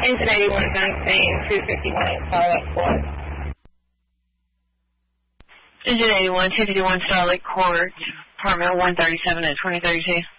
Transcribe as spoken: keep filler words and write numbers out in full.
Engine eighty-one Sunstein, two fifty-one Starlight Court. Engine eighty-one, two fifty-one Starlight Court, apartment one thirty-seven at twenty thirty-two.